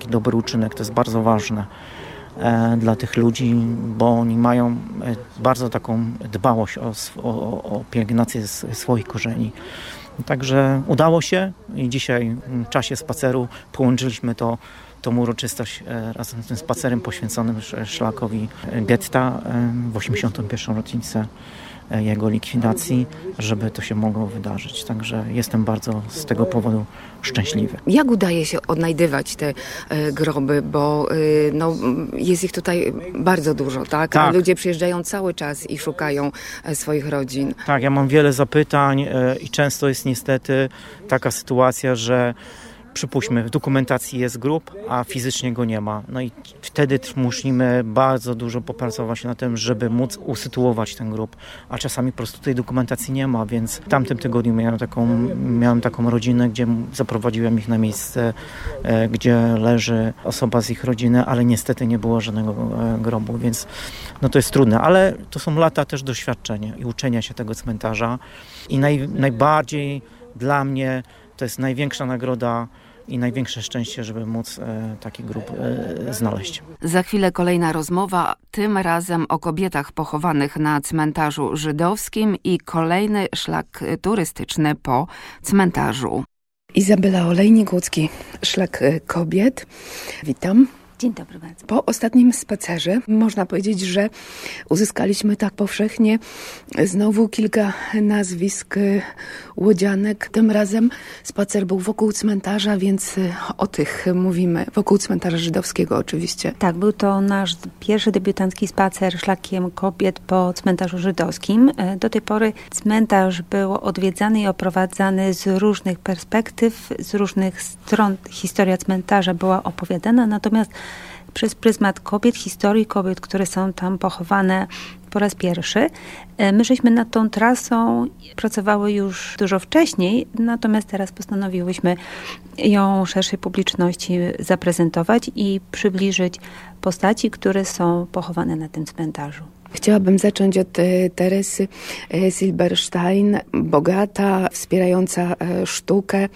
taki dobry uczynek. To jest bardzo ważne dla tych ludzi, bo oni mają bardzo taką dbałość o pielęgnację swoich korzeni. Także udało się i dzisiaj w czasie spaceru połączyliśmy tą uroczystość razem z tym spacerem poświęconym szlakowi getta w 81. rocznicę jego likwidacji, żeby to się mogło wydarzyć. Także jestem bardzo z tego powodu szczęśliwy. Jak udaje się odnajdywać te groby, bo jest ich tutaj bardzo dużo, tak? Tak. A ludzie przyjeżdżają cały czas i szukają swoich rodzin. Tak, ja mam wiele zapytań i często jest niestety taka sytuacja, że przypuśćmy, w dokumentacji jest grób, a fizycznie go nie ma. No i wtedy musimy bardzo dużo popracować na tym, żeby móc usytuować ten grób, a czasami po prostu tej dokumentacji nie ma, więc w tamtym tygodniu miałem taką rodzinę, gdzie zaprowadziłem ich na miejsce, gdzie leży osoba z ich rodziny, ale niestety nie było żadnego grobu, więc to jest trudne, ale to są lata też doświadczenia i uczenia się tego cmentarza i najbardziej dla mnie to jest największa nagroda i największe szczęście, żeby móc taki grób znaleźć. Za chwilę kolejna rozmowa, tym razem o kobietach pochowanych na cmentarzu żydowskim i kolejny szlak turystyczny po cmentarzu. Izabela Olejnik-Łódzki, Szlak Kobiet. Witam. Dzień dobry bardzo. Po ostatnim spacerze można powiedzieć, że uzyskaliśmy tak powszechnie znowu kilka nazwisk łodzianek. Tym razem spacer był wokół cmentarza, więc o tych mówimy. Wokół cmentarza żydowskiego oczywiście. Tak, był to nasz pierwszy debiutancki spacer szlakiem kobiet po cmentarzu żydowskim. Do tej pory cmentarz był odwiedzany i oprowadzany z różnych perspektyw, z różnych stron. Historia cmentarza była opowiadana, natomiast przez pryzmat kobiet, historii kobiet, które są tam pochowane po raz pierwszy. My żeśmy nad tą trasą pracowały już dużo wcześniej, natomiast teraz postanowiłyśmy ją szerszej publiczności zaprezentować i przybliżyć postaci, które są pochowane na tym cmentarzu. Chciałabym zacząć od Teresy Silberstein, bogata, wspierająca sztukę,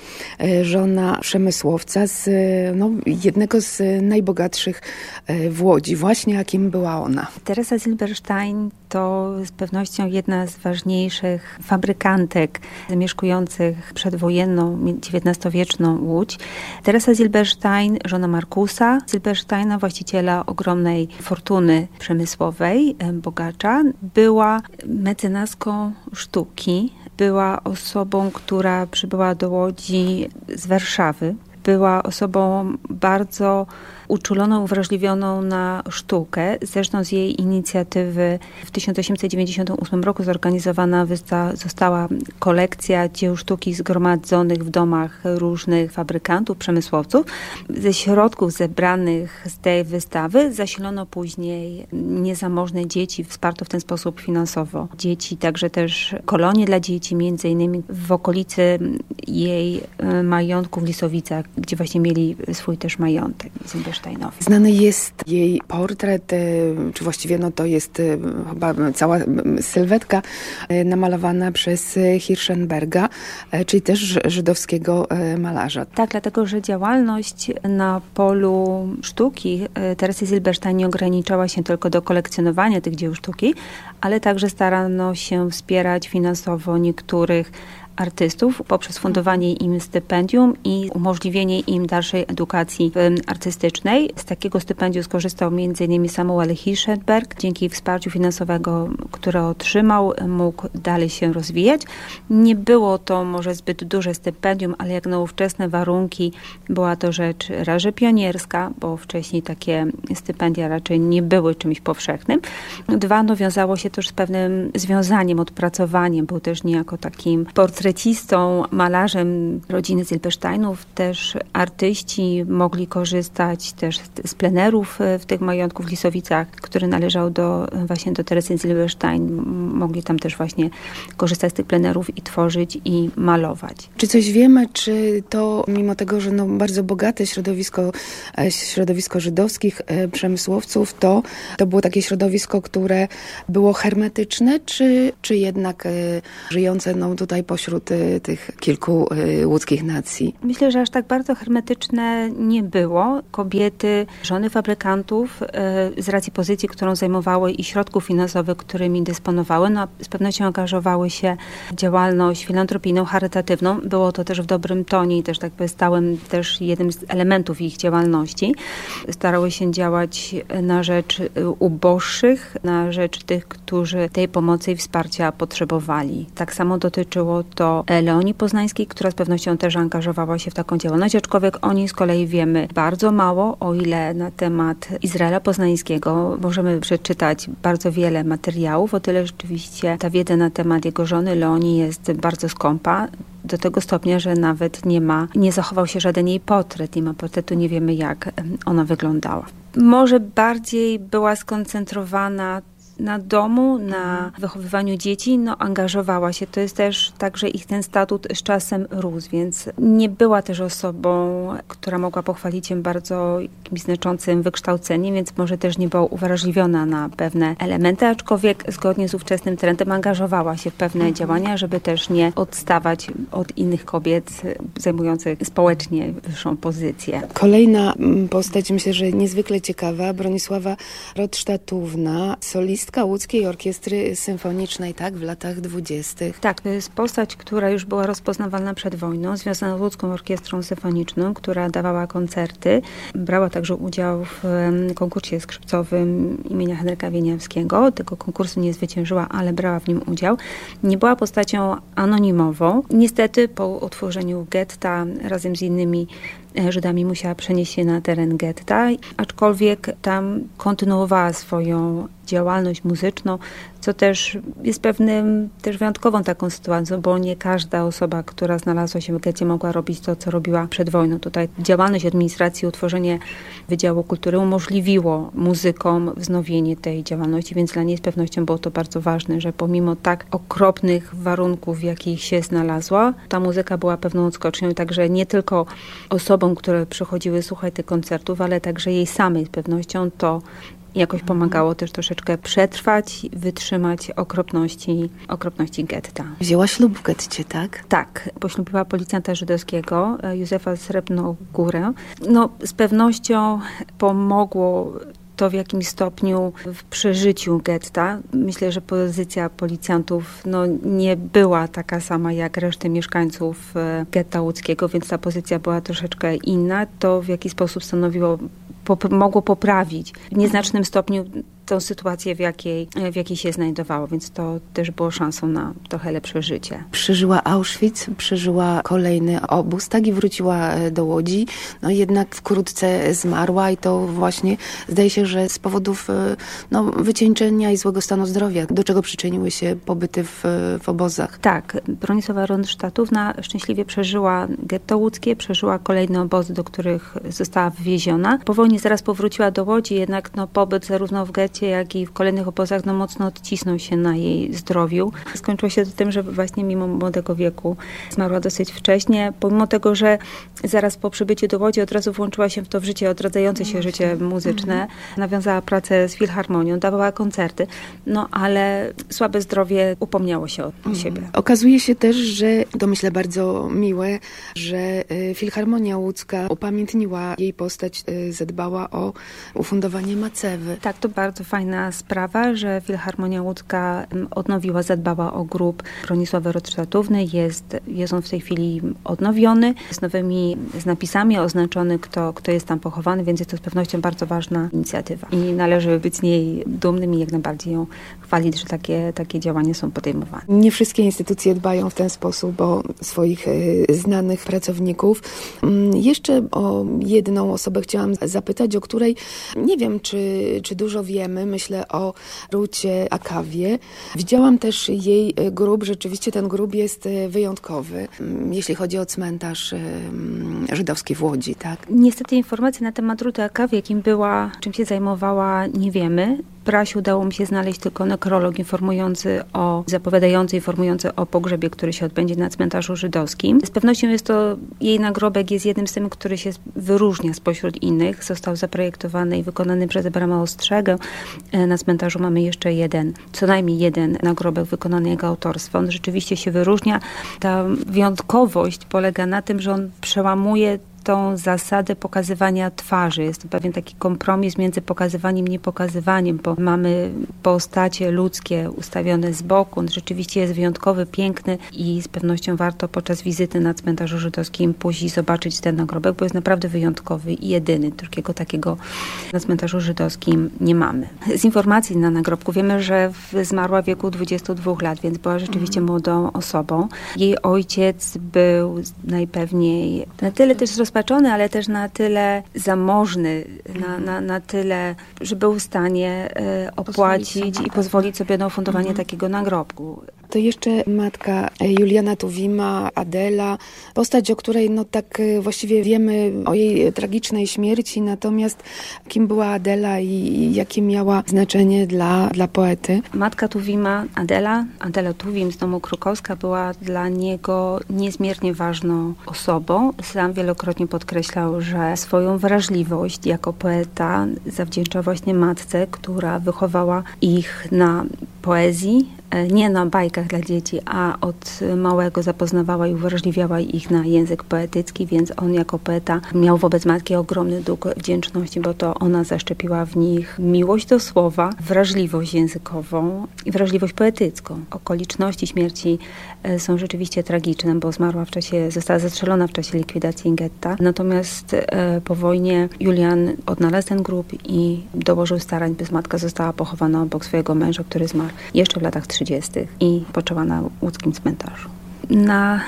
żona przemysłowca z jednego z najbogatszych w Łodzi. Właśnie jakim była ona? Teresa Silberstein to z pewnością jedna z ważniejszych fabrykantek zamieszkujących przedwojenną, XIX-wieczną Łódź. Teresa Silberstein, żona Markusa Silbersteina, właściciela ogromnej fortuny przemysłowej, bogacza, była mecenaską sztuki, była osobą, która przybyła do Łodzi z Warszawy. Była osobą bardzo uczuloną, uwrażliwioną na sztukę. Zresztą z jej inicjatywy w 1898 roku zorganizowana została kolekcja dzieł sztuki zgromadzonych w domach różnych fabrykantów, przemysłowców. Ze środków zebranych z tej wystawy zasilono później niezamożne dzieci, wsparto w ten sposób finansowo dzieci, także też kolonie dla dzieci, między innymi w okolicy jej majątku w Lisowicach, gdzie właśnie mieli swój też majątek. Znany jest jej portret, czy właściwie to jest chyba cała sylwetka namalowana przez Hirschenberga, czyli też żydowskiego malarza. Tak, dlatego że działalność na polu sztuki Teresy Silberstein nie ograniczała się tylko do kolekcjonowania tych dzieł sztuki, ale także starano się wspierać finansowo niektórych artystów poprzez fundowanie im stypendium i umożliwienie im dalszej edukacji artystycznej. Z takiego stypendium skorzystał m.in. Samuel Hirschenberg. Dzięki wsparciu finansowego, które otrzymał, mógł dalej się rozwijać. Nie było to może zbyt duże stypendium, ale jak na ówczesne warunki była to rzecz raczej pionierska, bo wcześniej takie stypendia raczej nie były czymś powszechnym. Dwa, wiązało się też z pewnym związaniem, odpracowaniem. Był też niejako takim portretistą, malarzem rodziny Silbersteinów. Też artyści mogli korzystać też z plenerów w tych majątku w Lisowicach, który należał do Teresy Silberstein. Mogli tam też właśnie korzystać z tych plenerów i tworzyć i malować. Czy coś wiemy, czy to mimo tego, że bardzo bogate środowisko żydowskich przemysłowców, to było takie środowisko, które było hermetyczne, czy jednak żyjące tutaj pośród wśród tych kilku łódzkich nacji? Myślę, że aż tak bardzo hermetyczne nie było. Kobiety, żony fabrykantów z racji pozycji, którą zajmowały i środków finansowych, którymi dysponowały, no, z pewnością angażowały się w działalność filantropijną, charytatywną. Było to też w dobrym tonie i też tak stałym też jednym z elementów ich działalności. Starały się działać na rzecz uboższych, na rzecz tych, którzy tej pomocy i wsparcia potrzebowali. Tak samo dotyczyło to Leonii Poznańskiej, która z pewnością też angażowała się w taką działalność, aczkolwiek o niej z kolei wiemy bardzo mało, o ile na temat Izraela Poznańskiego możemy przeczytać bardzo wiele materiałów, o tyle rzeczywiście ta wiedza na temat jego żony Leonii jest bardzo skąpa, do tego stopnia, że nawet nie zachował się żaden jej portret, nie ma portretu, nie wiemy jak ona wyglądała. Może bardziej była skoncentrowana na domu, na wychowywaniu dzieci, angażowała się. To jest też tak, że ich ten statut z czasem rósł, więc nie była też osobą, która mogła pochwalić się bardzo jakimś znaczącym wykształceniem, więc może też nie była uwrażliwiona na pewne elementy, aczkolwiek zgodnie z ówczesnym trendem angażowała się w pewne działania, żeby też nie odstawać od innych kobiet zajmujących społecznie wyższą pozycję. Kolejna postać, myślę, że niezwykle ciekawa, Bronisława Rotsztatówna, solistka Łódzkiej Orkiestry Symfonicznej, tak, w latach 20. Tak, to jest postać, która już była rozpoznawalna przed wojną, związana z Łódzką Orkiestrą Symfoniczną, która dawała koncerty. Brała także udział w konkursie skrzypcowym imienia Henryka Wieniawskiego. Tego konkursu nie zwyciężyła, ale brała w nim udział. Nie była postacią anonimową. Niestety po utworzeniu getta razem z innymi Żydami musiała przenieść się na teren getta, aczkolwiek tam kontynuowała swoją działalność muzyczną, co też jest pewnym też wyjątkową taką sytuacją, bo nie każda osoba, która znalazła się w getcie, mogła robić to, co robiła przed wojną. Tutaj działalność administracji, utworzenie Wydziału Kultury umożliwiło muzykom wznowienie tej działalności, więc dla niej z pewnością było to bardzo ważne, że pomimo tak okropnych warunków, w jakich się znalazła, ta muzyka była pewną odskocznią, także nie tylko osobom, które przychodziły słuchać tych koncertów, ale także jej samej z pewnością to jakoś pomagało też troszeczkę przetrwać, wytrzymać okropności getta. Wzięła ślub w getcie, tak? Tak. Poślubiła policjanta żydowskiego, Józefa Srebrnogórę. Z pewnością pomogło to w jakimś stopniu w przeżyciu getta. Myślę, że pozycja policjantów nie była taka sama jak reszty mieszkańców getta łódzkiego, więc ta pozycja była troszeczkę inna. To w jakiś sposób mogło poprawić w nieznacznym stopniu tą sytuację, w jakiej się znajdowało, więc to też było szansą na trochę lepsze życie. Przeżyła Auschwitz, przeżyła kolejny obóz, tak, i wróciła do Łodzi. Jednak wkrótce zmarła i to właśnie zdaje się, że z powodów wycieńczenia i złego stanu zdrowia, do czego przyczyniły się pobyty w obozach. Tak, Bronisława Rotsztatówna szczęśliwie przeżyła getto łódzkie, przeżyła kolejne obozy, do których została wywieziona. Po wojnie zaraz powróciła do Łodzi, jednak pobyt zarówno w getcie, jak i w kolejnych obozach mocno odcisnął się na jej zdrowiu. Skończyło się to tym, że właśnie mimo młodego wieku zmarła dosyć wcześnie, pomimo tego, że zaraz po przybyciu do Łodzi od razu włączyła się w to życie, odradzające się życie muzyczne. Nawiązała pracę z filharmonią, dawała koncerty, ale słabe zdrowie upomniało się o siebie. Okazuje się też, że to myślę bardzo miłe, że Filharmonia Łódzka upamiętniła jej postać, zadbała o ufundowanie macewy. Tak, to bardzo fajna sprawa, że Filharmonia Łódzka odnowiła, zadbała o grób Bronisławy Rotsztatówny. Jest on w tej chwili odnowiony, z napisami oznaczony, kto jest tam pochowany, więc jest to z pewnością bardzo ważna inicjatywa. I należy być z niej dumnym i jak najbardziej ją chwalić, że takie działania są podejmowane. Nie wszystkie instytucje dbają w ten sposób o swoich znanych pracowników. Jeszcze o jedną osobę chciałam zapytać, o której nie wiem, czy dużo wiemy. Myślę o Rucie Akawie. Widziałam też jej grób. Rzeczywiście ten grób jest wyjątkowy, jeśli chodzi o cmentarz żydowski w Łodzi, tak? Niestety informacji na temat Ruty Akawie, kim była, czym się zajmowała, nie wiemy. prasie udało mi się znaleźć tylko nekrolog informujący o pogrzebie, który się odbędzie na cmentarzu żydowskim. Z pewnością jej nagrobek jest jednym z tych, który się wyróżnia spośród innych. Został zaprojektowany i wykonany przez Abrama Ostrzegę. Na cmentarzu mamy jeszcze co najmniej jeden nagrobek wykonany jego autorstwem. On rzeczywiście się wyróżnia. Ta wyjątkowość polega na tym, że on przełamuje tą zasadę pokazywania twarzy. Jest to pewien taki kompromis między pokazywaniem i niepokazywaniem, bo mamy postacie ludzkie ustawione z boku. On rzeczywiście jest wyjątkowy, piękny i z pewnością warto podczas wizyty na cmentarzu żydowskim pójść i zobaczyć ten nagrobek, bo jest naprawdę wyjątkowy i jedyny. Drugiego takiego na cmentarzu żydowskim nie mamy. Z informacji na nagrobku wiemy, że zmarła w wieku 22 lat, więc była rzeczywiście młodą osobą. Jej ojciec był najpewniej na tyle też rozpaczony, ale też na tyle zamożny, na tyle, że był w stanie opłacić i pozwolić sobie na ufundowanie takiego nagrobku. To jeszcze matka Juliana Tuwima, Adela, postać, o której tak właściwie wiemy o jej tragicznej śmierci, natomiast kim była Adela i jakie miała znaczenie dla poety? Matka Tuwima, Adela Tuwim z domu Krukowska była dla niego niezmiernie ważną osobą. Sam wielokrotnie podkreślał, że swoją wrażliwość jako poeta zawdzięcza właśnie matce, która wychowała ich na poezji, nie na bajkach dla dzieci, a od małego zapoznawała i uwrażliwiała ich na język poetycki, więc on jako poeta miał wobec matki ogromny dług wdzięczności, bo to ona zaszczepiła w nich miłość do słowa, wrażliwość językową i wrażliwość poetycką. Okoliczności śmierci są rzeczywiście tragiczne, bo została zastrzelona w czasie likwidacji getta. Natomiast po wojnie Julian odnalazł ten grób i dołożył starań, by matka została pochowana obok swojego męża, który zmarł jeszcze w latach 30. i poczęła na łódzkim cmentarzu. Na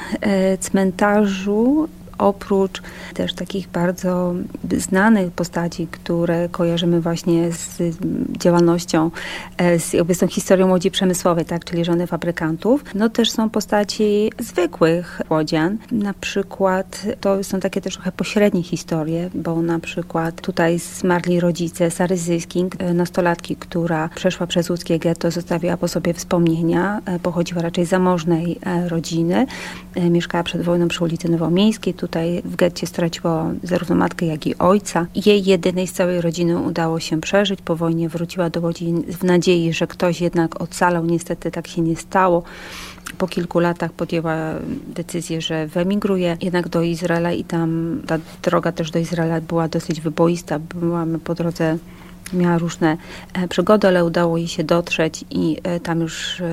cmentarzu oprócz też takich bardzo znanych postaci, które kojarzymy właśnie z działalnością, z tą historią Łodzi Przemysłowej, tak, czyli żony fabrykantów, też są postaci zwykłych łodzian. Na przykład to są takie też trochę pośrednie historie, bo na przykład tutaj zmarli rodzice Sary Zyskink, nastolatki, która przeszła przez łódzkie getto, zostawiła po sobie wspomnienia, pochodziła raczej z zamożnej rodziny, mieszkała przed wojną przy ulicy Nowomiejskiej. Tutaj w getcie straciło zarówno matkę, jak i ojca. Jej jedynej z całej rodziny udało się przeżyć. Po wojnie wróciła do Łodzi w nadziei, że ktoś jednak ocalał. Niestety tak się nie stało. Po kilku latach podjęła decyzję, że wyemigruje jednak do Izraela i tam ta droga też do Izraela była dosyć wyboista. Byłam po drodze, miała różne przygody, ale udało jej się dotrzeć i tam już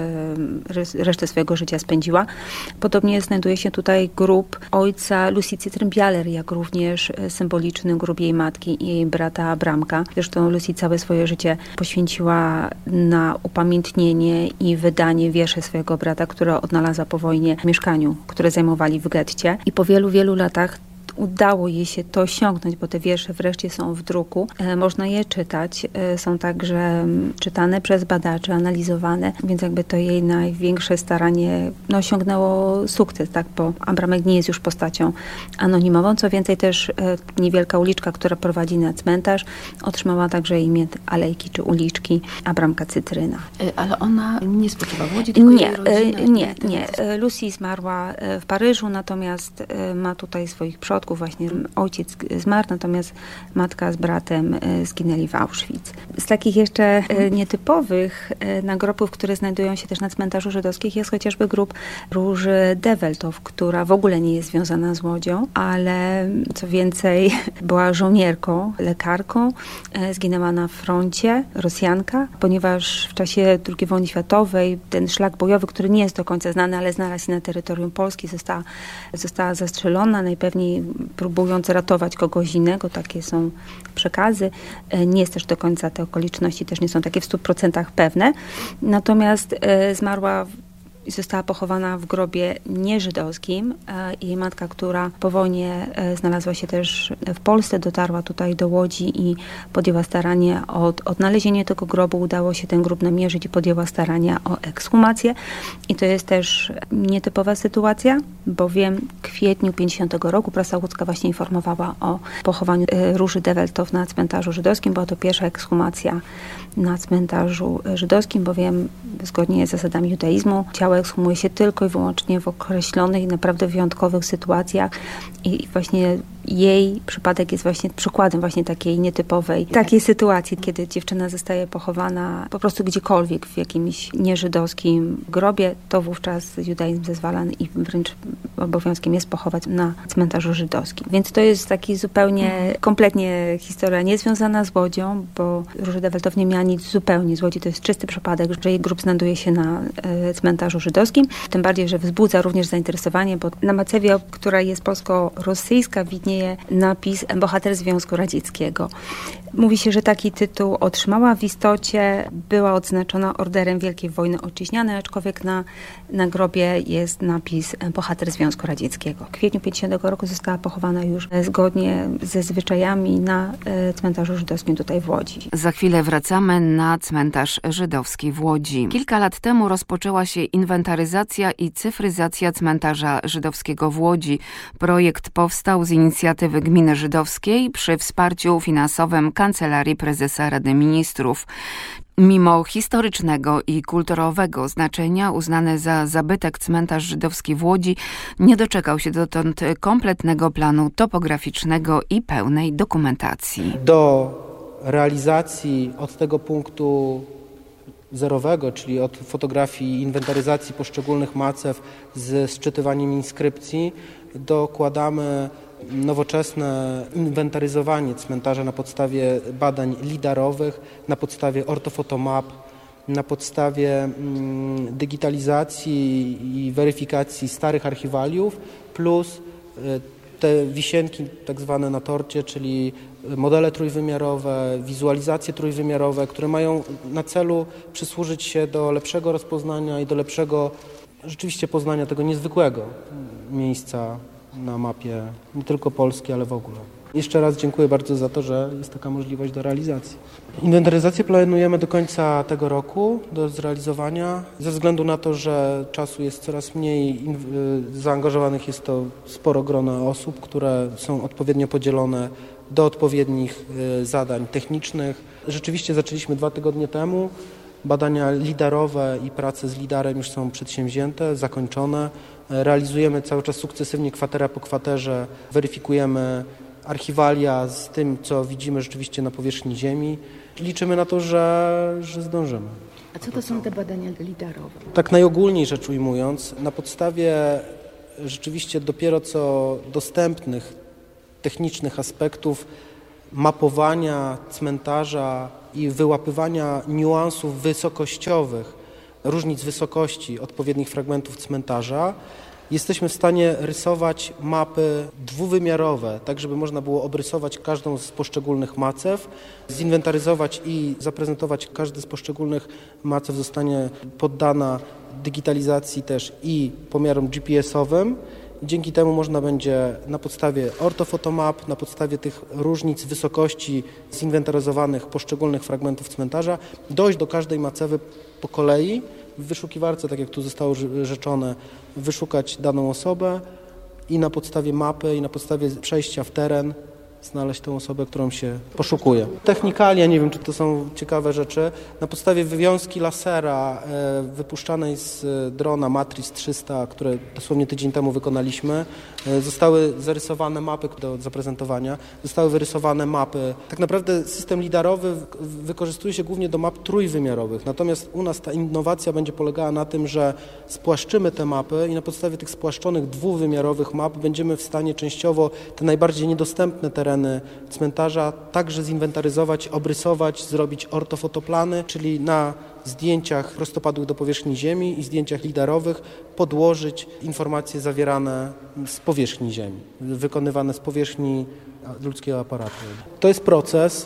resztę swojego życia spędziła. Podobnie znajduje się tutaj grób ojca Lucy Cytryn-Bialer, jak również symboliczny grób jej matki i jej brata Abramka. Zresztą Lucy całe swoje życie poświęciła na upamiętnienie i wydanie wierszy swojego brata, które odnalazła po wojnie w mieszkaniu, które zajmowali w getcie. I po wielu, wielu latach udało jej się to osiągnąć, bo te wiersze wreszcie są w druku. Można je czytać. Są także czytane przez badaczy, analizowane, więc jakby to jej największe staranie osiągnęło sukces, tak? Bo Abramek nie jest już postacią anonimową. Co więcej, też niewielka uliczka, która prowadzi na cmentarz, otrzymała także imię alejki czy uliczki Abramka Cytryna. Ale ona nie spoczywa w Łodzi, tylko jej rodzina? Nie. Lucy zmarła w Paryżu, natomiast ma tutaj swoich przodków. Właśnie ojciec zmarł, natomiast matka z bratem zginęli w Auschwitz. Z takich jeszcze nietypowych nagrobków, które znajdują się też na cmentarzu żydowskich, jest chociażby grób Róży Deweltow, która w ogóle nie jest związana z Łodzią, ale co więcej była żołnierką, lekarką, zginęła na froncie, Rosjanka, ponieważ w czasie II wojny światowej ten szlak bojowy, który nie jest do końca znany, ale znalazł się na terytorium Polski, została zastrzelona, najpewniej próbując ratować kogoś innego, takie są przekazy. Nie jest też do końca, te okoliczności też nie są takie w 100% pewne. Natomiast zmarła została pochowana w grobie nieżydowskim. Jej matka, która po wojnie znalazła się też w Polsce, dotarła tutaj do Łodzi i podjęła staranie o odnalezienie tego grobu. Udało się ten grób namierzyć i podjęła starania o ekshumację. I to jest też nietypowa sytuacja, bowiem w kwietniu 50 roku prasa łódzka właśnie informowała o pochowaniu Róży Deweltow na cmentarzu żydowskim. Była to pierwsza ekshumacja na cmentarzu żydowskim, bowiem zgodnie z zasadami judaizmu ciało ekshumuje się tylko i wyłącznie w określonych i naprawdę wyjątkowych sytuacjach i właśnie jej przypadek jest właśnie przykładem właśnie takiej nietypowej, takiej sytuacji, kiedy dziewczyna zostaje pochowana po prostu gdziekolwiek w jakimś nieżydowskim grobie, to wówczas judaizm zezwala i wręcz obowiązkiem jest pochować na cmentarzu żydowskim. Więc to jest taki zupełnie, kompletnie historia niezwiązana z Łodzią, bo Róża Deweltow nie miała nic zupełnie z Łodzi. To jest czysty przypadek, że jej grób znajduje się na cmentarzu żydowskim. Tym bardziej, że wzbudza również zainteresowanie, bo na macewie, która jest polsko-rosyjska, widnieje napis Bohater Związku Radzieckiego. Mówi się, że taki tytuł otrzymała. W istocie była odznaczona Orderem Wielkiej Wojny Otczyźnianej, aczkolwiek na grobie jest napis Bohater Związku Radzieckiego. W kwietniu 50 roku została pochowana już zgodnie ze zwyczajami na cmentarzu żydowskim tutaj w Łodzi. Za chwilę wracamy na cmentarz żydowski w Łodzi. Kilka lat temu rozpoczęła się inwentaryzacja i cyfryzacja cmentarza żydowskiego w Łodzi. Projekt powstał z inicjatywy Gminy Żydowskiej przy wsparciu finansowym Kancelarii Prezesa Rady Ministrów. Mimo historycznego i kulturowego znaczenia uznany za zabytek cmentarz żydowski w Łodzi nie doczekał się dotąd kompletnego planu topograficznego i pełnej dokumentacji. Do realizacji od tego punktu zerowego, czyli od fotografii i inwentaryzacji poszczególnych macew z sczytywaniem inskrypcji, dokładamy nowoczesne inwentaryzowanie cmentarza na podstawie badań lidarowych, na podstawie ortofotomap, na podstawie digitalizacji i weryfikacji starych archiwaliów, plus te wisienki tak zwane na torcie, czyli modele trójwymiarowe, wizualizacje trójwymiarowe, które mają na celu przysłużyć się do lepszego rozpoznania i do lepszego rzeczywiście poznania tego niezwykłego miejsca na mapie nie tylko Polski, ale w ogóle. Jeszcze raz dziękuję bardzo za to, że jest taka możliwość do realizacji. Inwentaryzację planujemy do końca tego roku do zrealizowania. Ze względu na to, że czasu jest coraz mniej, zaangażowanych jest to sporo grona osób, które są odpowiednio podzielone do odpowiednich zadań technicznych. Rzeczywiście zaczęliśmy 2 tygodnie temu. Badania lidarowe i prace z lidarem już są przedsięwzięte, zakończone. Realizujemy cały czas sukcesywnie kwatera po kwaterze, weryfikujemy archiwalia z tym, co widzimy rzeczywiście na powierzchni ziemi. Liczymy na to, że zdążymy. A co to są te badania lidarowe? Tak najogólniej rzecz ujmując, na podstawie rzeczywiście dopiero co dostępnych technicznych aspektów mapowania cmentarza i wyłapywania niuansów wysokościowych, różnic wysokości odpowiednich fragmentów cmentarza, jesteśmy w stanie rysować mapy dwuwymiarowe, tak żeby można było obrysować każdą z poszczególnych macew, zinwentaryzować i zaprezentować. Każdy z poszczególnych macew zostanie poddana digitalizacji też i pomiarom GPS-owym. Dzięki temu można będzie na podstawie ortofotomap, na podstawie tych różnic wysokości zinwentaryzowanych poszczególnych fragmentów cmentarza dojść do każdej macewy po kolei, w wyszukiwarce, tak jak tu zostało rzeczone, wyszukać daną osobę i na podstawie mapy i na podstawie przejścia w teren znaleźć tę osobę, którą się poszukuje. Technikalia, nie wiem, czy to są ciekawe rzeczy. Na podstawie wywiązki lasera wypuszczanej z drona Matrix 300, które dosłownie tydzień temu wykonaliśmy, zostały zarysowane mapy do zaprezentowania, zostały wyrysowane mapy. Tak naprawdę system lidarowy wykorzystuje się głównie do map trójwymiarowych, natomiast u nas ta innowacja będzie polegała na tym, że spłaszczymy te mapy i na podstawie tych spłaszczonych dwuwymiarowych map będziemy w stanie częściowo te najbardziej niedostępne tereny cmentarza także zinwentaryzować, obrysować, zrobić ortofotoplany, czyli na zdjęciach prostopadłych do powierzchni ziemi i zdjęciach lidarowych podłożyć informacje zawierane z powierzchni ziemi, wykonywane z powierzchni ludzkiego aparatu. To jest proces.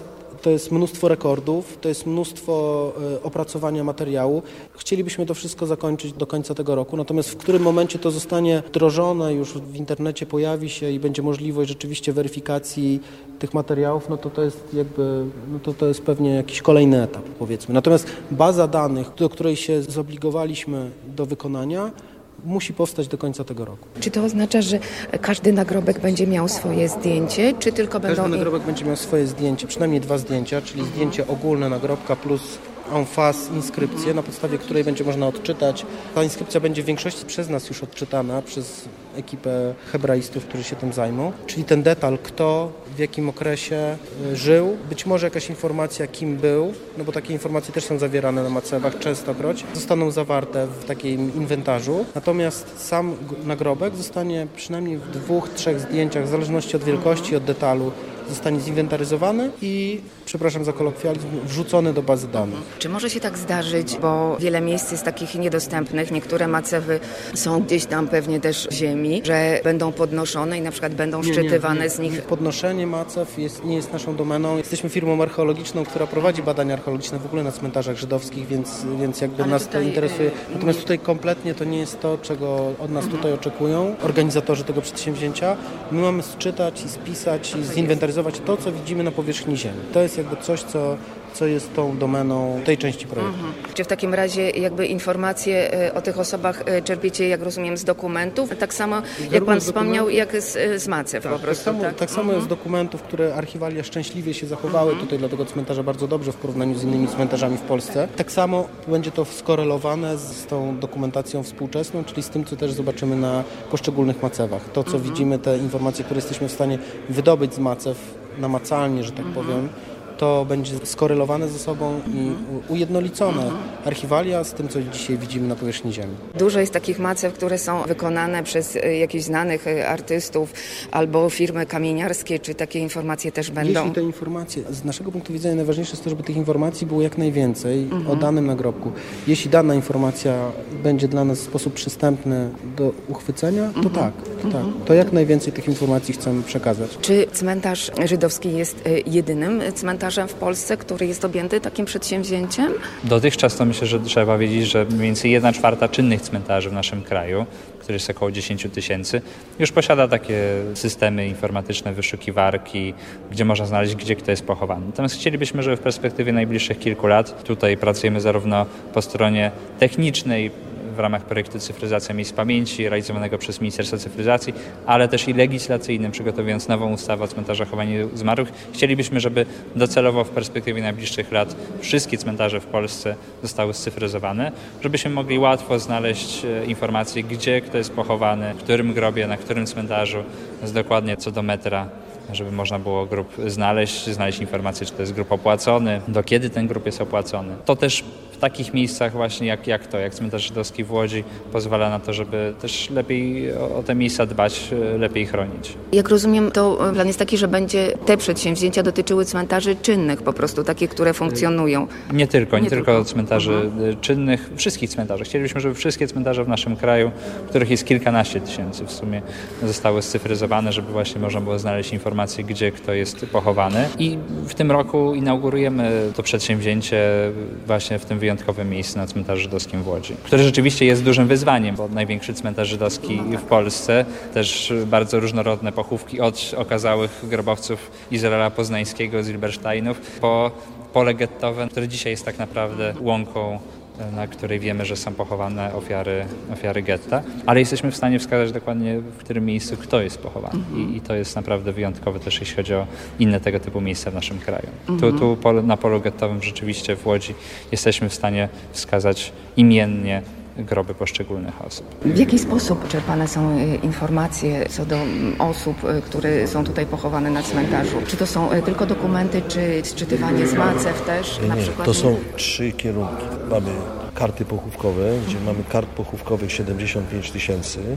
To jest mnóstwo rekordów, to jest mnóstwo opracowania materiału. Chcielibyśmy to wszystko zakończyć do końca tego roku, natomiast w którym momencie to zostanie wdrożone, już w internecie pojawi się i będzie możliwość rzeczywiście weryfikacji tych materiałów, to jest jakby, to jest pewnie jakiś kolejny etap, powiedzmy. Natomiast baza danych, do której się zobligowaliśmy do wykonania, musi powstać do końca tego roku. Czy to oznacza, że każdy nagrobek będzie miał swoje zdjęcie, czy tylko będą... Każdy nagrobek będzie miał swoje zdjęcie, przynajmniej 2 zdjęcia, czyli zdjęcie ogólne nagrobka plus en face inskrypcję, na podstawie której będzie można odczytać. Ta inskrypcja będzie w większości przez nas już odczytana, przez ekipę hebraistów, którzy się tym zajmą. Czyli ten detal, kto w jakim okresie żył, być może jakaś informacja, kim był, no bo takie informacje też są zawierane na macewach częstokroć, zostaną zawarte w takim inwentarzu. Natomiast sam nagrobek zostanie przynajmniej w 2-3 zdjęciach, w zależności od wielkości, od detalu, zostanie zinwentaryzowany i, przepraszam za kolokwializm, wrzucony do bazy danych. Czy może się tak zdarzyć, bo wiele miejsc jest takich niedostępnych, niektóre macewy są gdzieś tam pewnie też w ziemi, że będą podnoszone i na przykład będą szczytywane z nich... Podnoszenie macew nie jest naszą domeną. Jesteśmy firmą archeologiczną, która prowadzi badania archeologiczne w ogóle na cmentarzach żydowskich, więc jakby nas to interesuje. Natomiast tutaj kompletnie to nie jest to, czego od nas tutaj oczekują organizatorzy tego przedsięwzięcia. My mamy sczytać i spisać i zinwentaryzować to, co widzimy na powierzchni ziemi. To jest jakby coś, co jest tą domeną tej części projektu. Czy w takim razie jakby informacje o tych osobach czerpiecie, jak rozumiem, z dokumentów? Tak samo, jak pan wspomniał, jak z macew po prostu. Tak samo z dokumentów, które archiwalia szczęśliwie się zachowały tutaj dla tego cmentarza bardzo dobrze w porównaniu z innymi cmentarzami w Polsce. Tak samo będzie to skorelowane z tą dokumentacją współczesną, czyli z tym, co też zobaczymy na poszczególnych macewach. To, co widzimy, te informacje, które jesteśmy w stanie wydobyć z macew namacalnie, że tak powiem, to będzie skorelowane ze sobą i ujednolicone archiwalia z tym, co dzisiaj widzimy na powierzchni ziemi. Dużo jest takich macew, które są wykonane przez jakichś znanych artystów albo firmy kamieniarskie. Czy takie informacje też będą? Jeśli te informacje, z naszego punktu widzenia najważniejsze jest to, żeby tych informacji było jak najwięcej o danym nagrobku. Jeśli dana informacja będzie dla nas w sposób przystępny do uchwycenia, to tak. To jak najwięcej tych informacji chcemy przekazać. Czy cmentarz żydowski jest jedynym cmentarzem w Polsce, który jest objęty takim przedsięwzięciem? Dotychczas to myślę, że trzeba wiedzieć, że mniej więcej 1/4 czynnych cmentarzy w naszym kraju, który jest około 10 000, już posiada takie systemy informatyczne, wyszukiwarki, gdzie można znaleźć, gdzie kto jest pochowany. Natomiast chcielibyśmy, żeby w perspektywie najbliższych kilku lat, tutaj pracujemy zarówno po stronie technicznej, w ramach projektu Cyfryzacja Miejsc Pamięci realizowanego przez Ministerstwo Cyfryzacji, ale też i legislacyjnym, przygotowując nową ustawę o cmentarzach chowaniu zmarłych. Chcielibyśmy, żeby docelowo w perspektywie najbliższych lat wszystkie cmentarze w Polsce zostały scyfryzowane, żebyśmy mogli łatwo znaleźć informacje, gdzie kto jest pochowany, w którym grobie, na którym cmentarzu, dokładnie co do metra, żeby można było grób znaleźć informację, czy to jest grób opłacony, do kiedy ten grób jest opłacony. To też w takich miejscach właśnie jak cmentarz żydowski w Łodzi pozwala na to, żeby też lepiej o te miejsca dbać, lepiej chronić. Jak rozumiem, to plan jest taki, że będzie te przedsięwzięcia dotyczyły cmentarzy czynnych, po prostu takich, które funkcjonują. Nie tylko cmentarzy czynnych, wszystkich cmentarzy. Chcielibyśmy, żeby wszystkie cmentarze w naszym kraju, których jest kilkanaście tysięcy w sumie, zostały scyfryzowane, żeby właśnie można było znaleźć informacje, gdzie kto jest pochowany. I w tym roku inaugurujemy to przedsięwzięcie właśnie w tym wyjątkowym miejscu na cmentarzu żydowskim w Łodzi, które rzeczywiście jest dużym wyzwaniem, bo największy cmentarz żydowski w Polsce, też bardzo różnorodne pochówki od okazałych grobowców Izraela Poznańskiego, Zilbersteinów, po pole gettowe, które dzisiaj jest tak naprawdę łąką, na której wiemy, że są pochowane ofiary getta, ale jesteśmy w stanie wskazać dokładnie, w którym miejscu kto jest pochowany. I to jest naprawdę wyjątkowe też, jeśli chodzi o inne tego typu miejsca w naszym kraju. Tu na polu gettowym rzeczywiście w Łodzi jesteśmy w stanie wskazać imiennie groby poszczególnych osób. W jaki sposób czerpane są informacje co do osób, które są tutaj pochowane na cmentarzu? Czy to są tylko dokumenty, czy sczytywanie z macew też? Nie, na przykład? To są 3 kierunki. Mamy karty pochówkowe, gdzie mamy kart pochówkowych 75 000,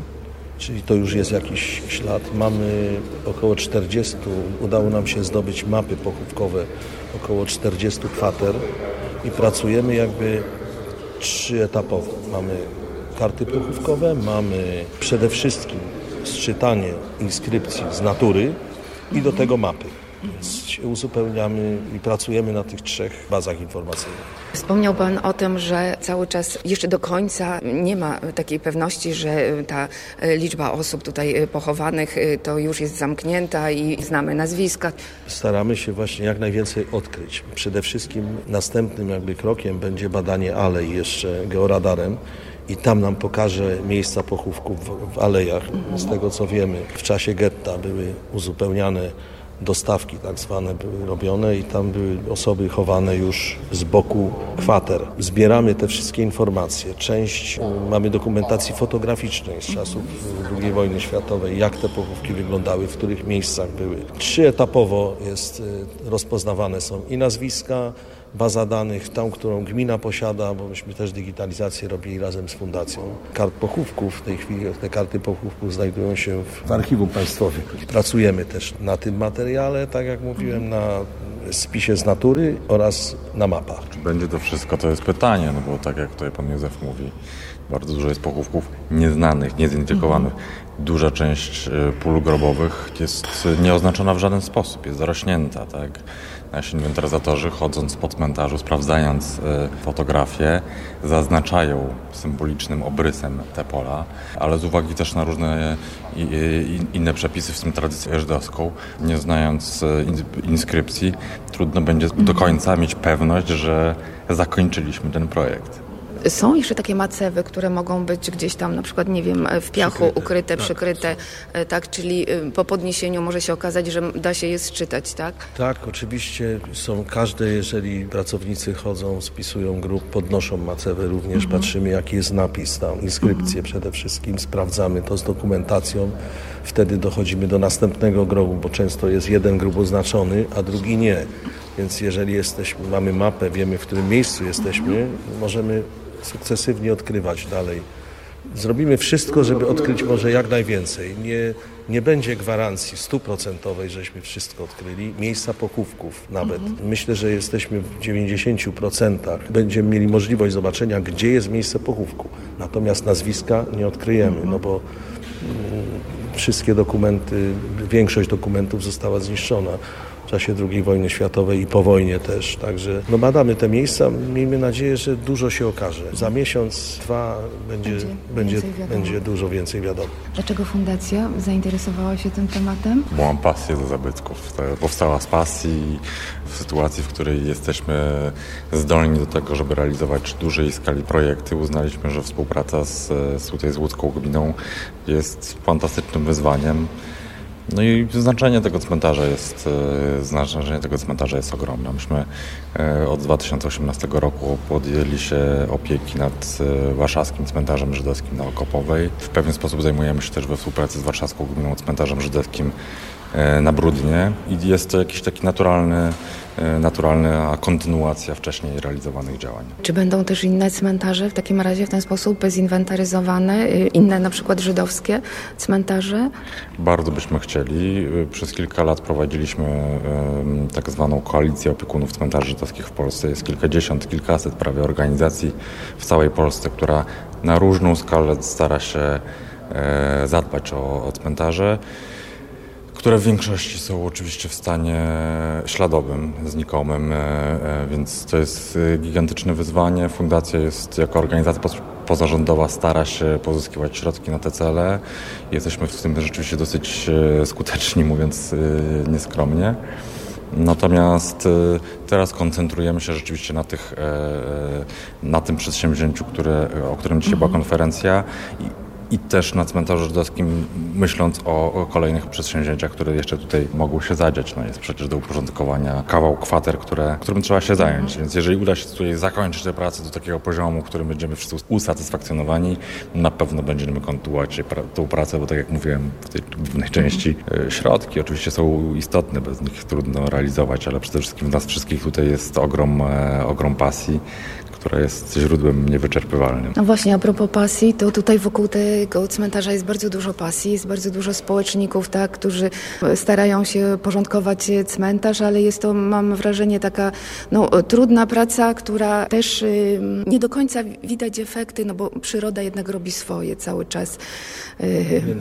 czyli to już jest jakiś ślad. Mamy około 40, udało nam się zdobyć mapy pochówkowe, około 40 kwater i pracujemy jakby 3-etapowo. Mamy karty pochówkowe, mamy przede wszystkim sczytanie inskrypcji z natury i do tego mapy. Więc się uzupełniamy i pracujemy na tych 3 bazach informacyjnych. Wspomniał Pan o tym, że cały czas jeszcze do końca nie ma takiej pewności, że ta liczba osób tutaj pochowanych to już jest zamknięta i znamy nazwiska. Staramy się właśnie jak najwięcej odkryć. Przede wszystkim następnym krokiem będzie badanie alei jeszcze georadarem i tam nam pokaże miejsca pochówków w alejach. Z tego co wiemy, w czasie getta były uzupełniane dostawki tak zwane były robione i tam były osoby chowane już z boku kwater. Zbieramy te wszystkie informacje. Część mamy dokumentacji fotograficznej z czasów II wojny światowej, jak te pochówki wyglądały, w których miejscach były. 3-etapowo rozpoznawane są i nazwiska, baza danych, tą, którą gmina posiada, bo myśmy też digitalizację robili razem z Fundacją Kart Pochówków. W tej chwili te karty pochówków znajdują się w Archiwum Państwowym. Pracujemy też na tym materiale, tak jak mówiłem, na spisie z natury oraz na mapach. Czy będzie to wszystko? To jest pytanie, no bo tak jak tutaj pan Józef mówi, bardzo dużo jest pochówków nieznanych, niezidentyfikowanych. Duża część pól grobowych jest nieoznaczona w żaden sposób, jest zarośnięta, tak? Nasi inwentaryzatorzy, chodząc po cmentarzu, sprawdzając fotografie, zaznaczają symbolicznym obrysem te pola, ale z uwagi też na różne inne przepisy, w tym tradycję żydowską, nie znając inskrypcji, trudno będzie do końca mieć pewność, że zakończyliśmy ten projekt. Są jeszcze takie macewy, które mogą być gdzieś tam, na przykład, nie wiem, w piachu ukryte, przykryte, tak? Czyli po podniesieniu może się okazać, że da się je sczytać, tak? Tak, oczywiście są każde, jeżeli pracownicy chodzą, spisują grup, podnoszą macewę również, patrzymy jaki jest napis tam, inskrypcje przede wszystkim, sprawdzamy to z dokumentacją, wtedy dochodzimy do następnego grobu, bo często jest jeden grób oznaczony, a drugi nie. Więc jeżeli mamy mapę, wiemy w którym miejscu jesteśmy, możemy sukcesywnie odkrywać dalej. Zrobimy wszystko, żeby odkryć może jak najwięcej. Nie będzie gwarancji 100%, żeśmy wszystko odkryli. Miejsca pochówków nawet. Myślę, że jesteśmy w 90%. Będziemy mieli możliwość zobaczenia, gdzie jest miejsce pochówku. Natomiast nazwiska nie odkryjemy, no bo wszystkie dokumenty, większość dokumentów została zniszczona w czasie II wojny światowej i po wojnie też. Także badamy te miejsca. Miejmy nadzieję, że dużo się okaże. Za miesiąc, 2 będzie dużo więcej wiadomo. Dlaczego Fundacja zainteresowała się tym tematem? Bo mam pasję do zabytków. To powstała z pasji w sytuacji, w której jesteśmy zdolni do tego, żeby realizować w dużej skali projekty. Uznaliśmy, że współpraca z łódzką gminą jest fantastycznym wyzwaniem. No i znaczenie tego cmentarza jest ogromne. Myśmy od 2018 roku podjęli się opieki nad warszawskim cmentarzem żydowskim na Okopowej. W pewien sposób zajmujemy się też we współpracy z warszawską gminą cmentarzem żydowskim na Brudnie i jest to jakiś taki naturalna kontynuacja wcześniej realizowanych działań. Czy będą też inne cmentarze w takim razie w ten sposób zinwentaryzowane? Inne na przykład żydowskie cmentarze? Bardzo byśmy chcieli. Przez kilka lat prowadziliśmy tak zwaną koalicję opiekunów cmentarzy żydowskich w Polsce. Jest kilkadziesiąt, kilkaset prawie organizacji w całej Polsce, która na różną skalę stara się zadbać o cmentarze, które w większości są oczywiście w stanie śladowym, znikomym, więc to jest gigantyczne wyzwanie. Fundacja jest jako organizacja pozarządowa, stara się pozyskiwać środki na te cele. Jesteśmy w tym rzeczywiście dosyć skuteczni, mówiąc nieskromnie. Natomiast teraz koncentrujemy się rzeczywiście na tym przedsięwzięciu, o którym dzisiaj była konferencja i też na cmentarzu żydowskim, myśląc o kolejnych przedsięwzięciach, które jeszcze tutaj mogą się zadziać. Jest przecież do uporządkowania kawał kwater, którym trzeba się zająć. Więc jeżeli uda się tutaj zakończyć te prace do takiego poziomu, którym będziemy wszyscy usatysfakcjonowani, na pewno będziemy kontynuować tą pracę, bo tak jak mówiłem w tej głównej części, środki oczywiście są istotne, bez nich trudno realizować, ale przede wszystkim w nas wszystkich tutaj jest ogrom pasji, która jest źródłem niewyczerpywalnym. No właśnie, a propos pasji, to tutaj wokół tego cmentarza jest bardzo dużo pasji, jest bardzo dużo społeczników, tak, którzy starają się porządkować cmentarz, ale jest to, mam wrażenie, taka trudna praca, która też nie do końca widać efekty, bo przyroda jednak robi swoje cały czas.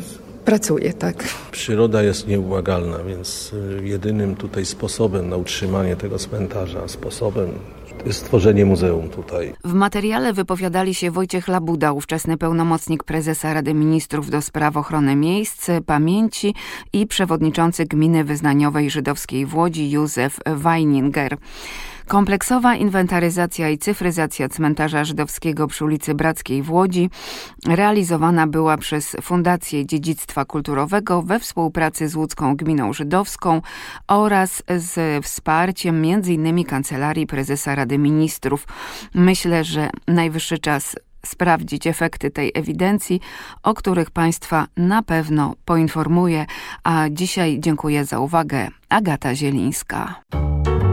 pracuje, tak? Przyroda jest nieubłagalna, więc jedynym tutaj sposobem na utrzymanie tego cmentarza, jest stworzenie muzeum tutaj. W materiale wypowiadali się Wojciech Labuda, ówczesny pełnomocnik prezesa Rady Ministrów do spraw ochrony miejsc, pamięci i przewodniczący Gminy Wyznaniowej Żydowskiej w Łodzi Józef Weininger. Kompleksowa inwentaryzacja i cyfryzacja cmentarza żydowskiego przy ulicy Brackiej w Łodzi realizowana była przez Fundację Dziedzictwa Kulturowego we współpracy z łódzką gminą żydowską oraz z wsparciem m.in. Kancelarii Prezesa Rady Ministrów. Myślę, że najwyższy czas sprawdzić efekty tej ewidencji, o których Państwa na pewno poinformuję. A dzisiaj dziękuję za uwagę. Agata Zielińska.